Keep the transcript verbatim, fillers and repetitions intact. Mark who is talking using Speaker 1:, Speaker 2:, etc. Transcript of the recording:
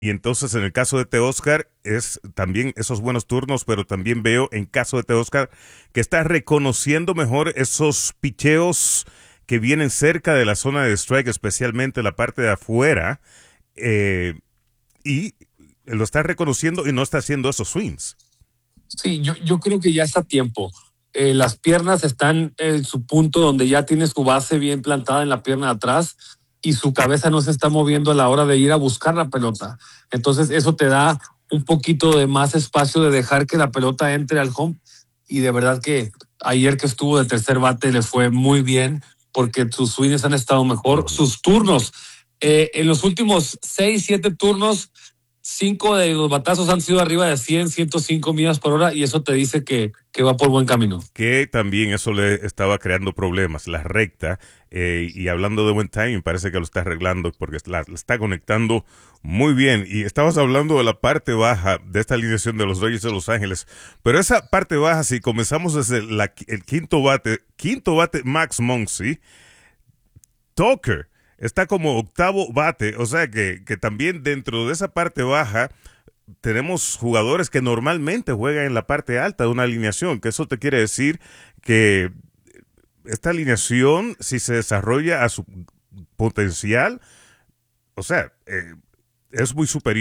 Speaker 1: Y entonces en el caso de Teóscar es también esos buenos turnos, pero también veo en caso de Teóscar que está reconociendo mejor esos picheos que vienen cerca de la zona de strike, especialmente la parte de afuera, eh, y lo está reconociendo y no está haciendo esos swings.
Speaker 2: Sí, yo, yo creo que ya está a tiempo. Eh, las piernas están en su punto donde ya tiene su base bien plantada en la pierna de atrás y su cabeza no se está moviendo a la hora de ir a buscar la pelota. Entonces eso te da un poquito de más espacio de dejar que la pelota entre al home y de verdad que ayer que estuvo de tercer bate le fue muy bien porque sus swings han estado mejor,
Speaker 1: Ujú.
Speaker 2: sus turnos. Eh, en los últimos seis, siete turnos cinco de los batazos han sido arriba de cien, ciento cinco millas por hora y eso te dice que, que va por buen camino.
Speaker 1: Que también eso le estaba creando problemas, la recta, eh, y hablando de buen timing, parece que lo está arreglando porque la, la está conectando muy bien. Y estabas hablando de la parte baja de esta alineación de los Dodgers de Los Ángeles, pero esa parte baja, si comenzamos desde la, el quinto bate, quinto bate Max Muncy, Tucker está como octavo bate, o sea que, que también dentro de esa parte baja tenemos jugadores que normalmente juegan en la parte alta de una alineación, que eso te quiere decir que esta alineación, si se desarrolla a su potencial, o sea, eh, es muy superior